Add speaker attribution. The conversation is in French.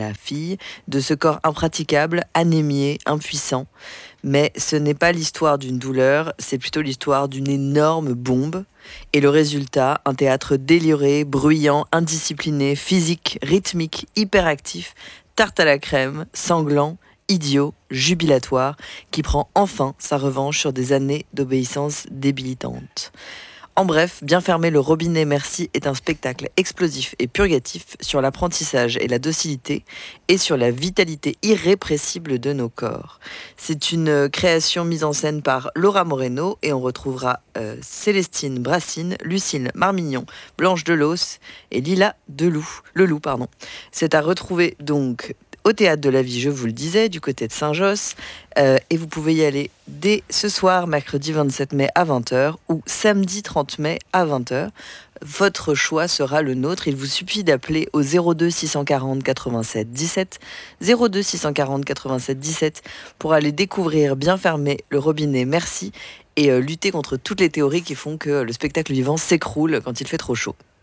Speaker 1: la fille, de ce corps impraticable, anémié, impuissant. Mais ce n'est pas l'histoire d'une douleur, c'est plutôt l'histoire d'une énorme bombe. Et le résultat, un théâtre déliré, bruyant, indiscipliné, physique, rythmique, hyperactif, tarte à la crème, sanglant, idiot, jubilatoire, qui prend enfin sa revanche sur des années d'obéissance débilitante. En bref, Bien fermer le robinet merci est un spectacle explosif et purgatif sur l'apprentissage et la docilité et sur la vitalité irrépressible de nos corps. C'est une création mise en scène par Laura Moreno et on retrouvera Célestine Brassine, Lucille Marmignon, Blanche Delos et Lila Leloup. C'est à retrouver donc au Théâtre de la Vie, je vous le disais, du côté de Saint-Josse. Et vous pouvez y aller dès ce soir, mercredi 27 mai à 20h ou samedi 30 mai à 20h. Votre choix sera le nôtre. Il vous suffit d'appeler au 02 640 87 17, 02 640 87 17 pour aller découvrir Bien fermer le robinet merci et lutter contre toutes les théories qui font que le spectacle vivant s'écroule quand il fait trop chaud.